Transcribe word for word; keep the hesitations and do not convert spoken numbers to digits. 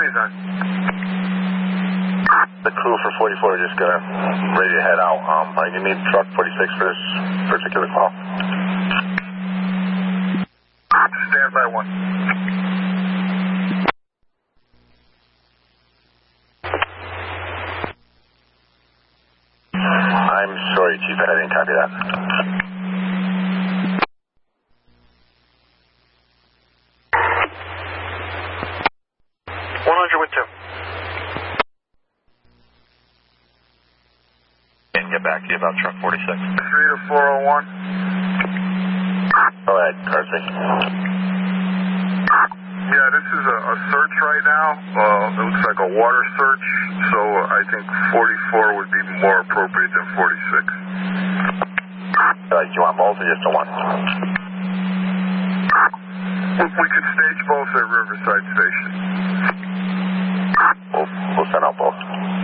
liaison. The crew for forty-four just got ready to head out. Um, are you going to need truck forty-six for this particular call? Stand by one. I'm sorry, Chief. I didn't copy that. one hundred with two. And get back to you about truck forty-six. three to four oh one. Go ahead, Carsey. Yeah, this is a, a search right now. Uh, it looks like a water search, so I think forty-four would be more appropriate than forty-six. Uh, you want both or just the one? We, we could stage both at Riverside Station. We'll, we'll send out both.